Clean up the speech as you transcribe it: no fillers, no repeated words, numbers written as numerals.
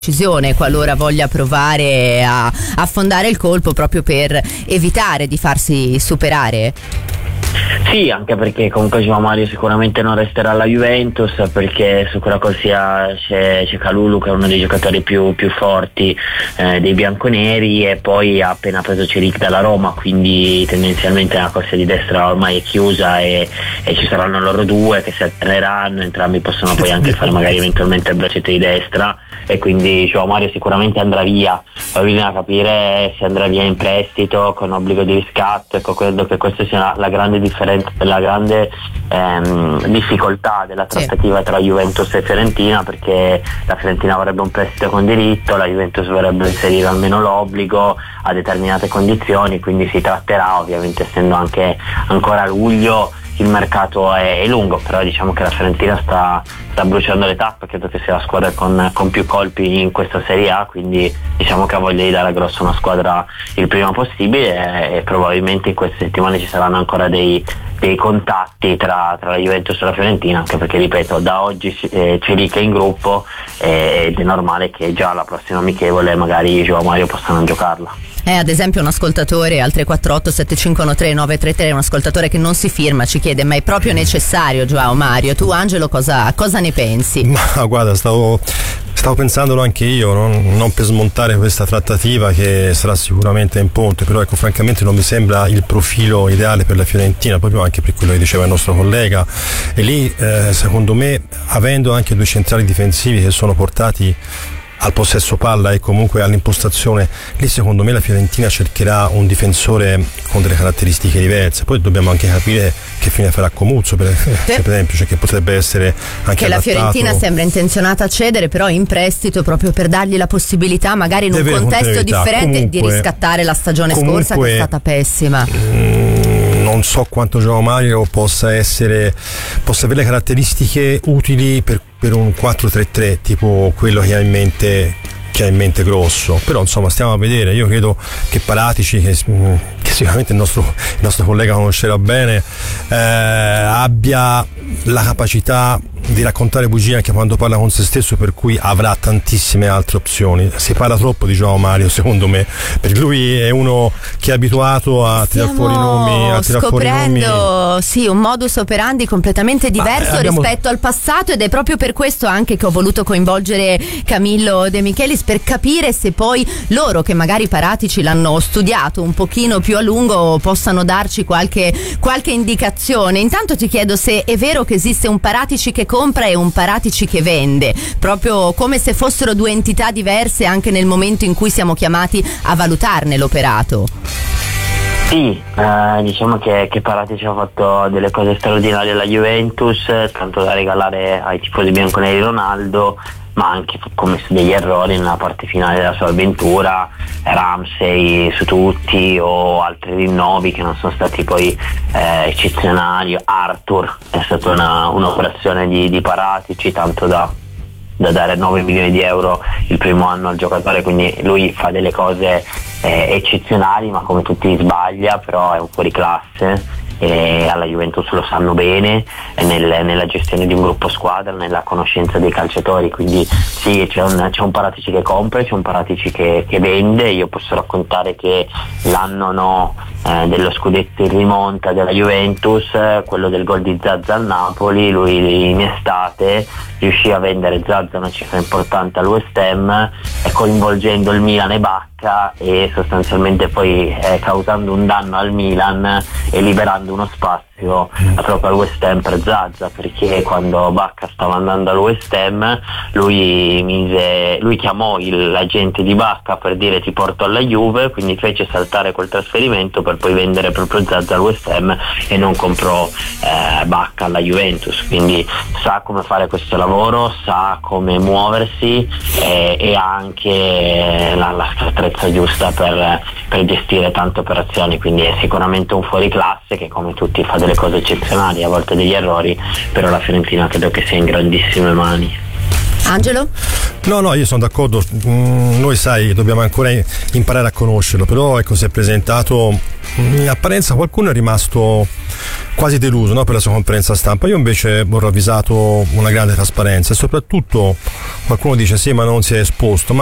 decisione qualora voglia provare a affondare il colpo, proprio per evitare di farsi superare? Sì, anche perché comunque João Mario sicuramente non resterà alla Juventus, perché su quella corsia c'è Kalulu, che è uno dei giocatori più forti dei bianconeri, e poi ha appena preso Celic dalla Roma, quindi tendenzialmente la corsia di destra ormai è chiusa e ci saranno loro due che si alterneranno, entrambi possono poi anche fare magari eventualmente il braccetto di destra, e quindi João Mario sicuramente andrà via. Poi bisogna capire se andrà via in prestito con obbligo di riscatto. Ecco, credo che questa sia la grande differenza, la grande difficoltà della trattativa tra Juventus e Fiorentina, perché la Fiorentina vorrebbe un prestito con diritto, la Juventus vorrebbe inserire almeno l'obbligo a determinate condizioni, quindi si tratterà, ovviamente essendo anche ancora luglio il mercato è lungo, però diciamo che la Fiorentina sta bruciando le tappe, credo che sia la squadra con più colpi in questa Serie A, quindi diciamo che ha voglia di dare a grosso una squadra il prima possibile, e probabilmente in queste settimane ci saranno ancora dei contatti tra la Juventus e la Fiorentina, anche perché, ripeto, da oggi Celic è in gruppo ed è normale che già alla prossima amichevole magari João Mario possa non giocarla. Ad esempio un ascoltatore al 348-751-3933, un ascoltatore che non si firma, ci chiede: ma è proprio necessario João Mario? Tu, Angelo, cosa ne pensi? Ma guarda, stavo pensandolo anche io, non per smontare questa trattativa che sarà sicuramente in ponte, però ecco, francamente non mi sembra il profilo ideale per la Fiorentina, proprio anche per quello che diceva il nostro collega, e lì secondo me, avendo anche due centrali difensivi che sono portati al possesso palla e comunque all'impostazione, lì secondo me la Fiorentina cercherà un difensore con delle caratteristiche diverse. Poi dobbiamo anche capire che fine farà Comuzzo, per esempio, cioè che potrebbe essere anche che adattato. La Fiorentina sembra intenzionata a cedere, però in prestito, proprio per dargli la possibilità, magari in un contesto differente, di riscattare la stagione scorsa, che è stata pessima. Non so quanto João Mario possa avere le caratteristiche utili per un 4-3-3 tipo quello che ha in mente Grosso, però insomma stiamo a vedere. Io credo che Paratici, che sicuramente il nostro collega conoscerà bene, abbia la capacità di raccontare bugie anche quando parla con se stesso, per cui avrà tantissime altre opzioni. Si parla troppo di João Mario, secondo me, perché lui è uno che è abituato a tirar fuori nomi, sì, un modus operandi completamente diverso rispetto al passato, ed è proprio per questo anche che ho voluto coinvolgere Camillo De Michelis, per capire se poi loro, che magari Paratici l'hanno studiato un pochino più a lungo, possano darci qualche indicazione. Intanto ti chiedo se è vero che esiste un Paratici che compra e un Paratici che vende, proprio come se fossero due entità diverse anche nel momento in cui siamo chiamati a valutarne l'operato. Sì, diciamo che Paratici ha fatto delle cose straordinarie alla Juventus, tanto da regalare ai tifosi bianconeri Ronaldo, ma ha anche commesso degli errori nella parte finale della sua avventura, Ramsey su tutti, o altri rinnovi che non sono stati poi eccezionali. Arthur è stata un'operazione di Paratici, tanto da dare 9 milioni di euro il primo anno al giocatore, quindi lui fa delle cose eccezionali, ma come tutti sbaglia, però è un fuoriclasse. E alla Juventus lo sanno bene, nella gestione di un gruppo squadra, nella conoscenza dei calciatori, quindi sì, c'è un Paratici che compra, c'è un Paratici che vende. Io posso raccontare che l'anno dello scudetto in rimonta della Juventus, quello del gol di Zaza al Napoli, lui in estate riuscì a vendere Zaza una cifra importante all'West Ham, coinvolgendo il Milan e Bacca, e sostanzialmente poi causando un danno al Milan e liberando uno spazio proprio al West Ham per Zaza, perché quando Bacca stava andando al West Ham lui chiamò l'agente di Bacca per dire: ti porto alla Juve, quindi fece saltare quel trasferimento per poi vendere proprio Zaza al West Ham e non comprò Bacca alla Juventus. Quindi sa come fare questo lavoro, sa come muoversi e ha anche la strattezza giusta per gestire tante operazioni, quindi è sicuramente un fuoriclasse che, come tutti, fa delle cose eccezionali, a volte degli errori, però la Fiorentina credo che sia in grandissime mani. Angelo? No, io sono d'accordo. Noi sai, dobbiamo ancora imparare a conoscerlo, però ecco, si è presentato in apparenza, qualcuno è rimasto quasi deluso, no, per la sua conferenza stampa. Io invece ho ravvisato una grande trasparenza e soprattutto qualcuno dice sì, ma non si è esposto, ma